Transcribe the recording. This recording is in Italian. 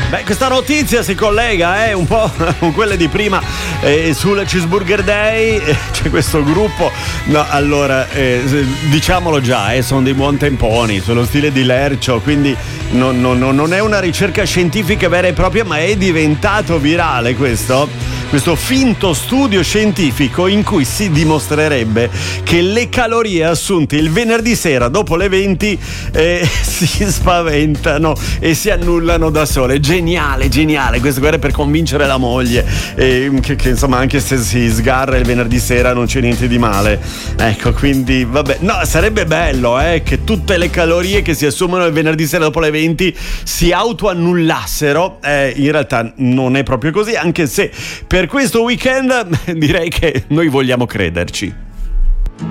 Beh, questa notizia si collega un po' con quelle di prima sul Cheeseburger Day. C'è questo gruppo, no, allora diciamolo già, sono dei buon temponi, sullo stile di Lercio, quindi non è una ricerca scientifica vera e propria, ma è diventato virale questo finto studio scientifico in cui si dimostrerebbe che le calorie assunte il venerdì sera dopo le 20 si spaventano e si annullano da sole. Geniale, questo è per convincere la moglie che insomma, anche se si sgarra il venerdì sera non c'è niente di male. Ecco, quindi vabbè, no, sarebbe bello che tutte le calorie che si assumono il venerdì sera dopo le 20 si autoannullassero. In realtà non è proprio così, anche se per questo weekend direi che noi vogliamo crederci.